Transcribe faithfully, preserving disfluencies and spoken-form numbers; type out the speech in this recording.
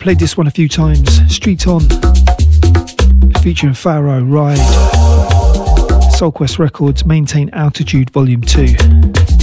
played this one a few times. Street On, featuring Pharaoh, Ride, Soulquest Records, Maintain Altitude Volume two.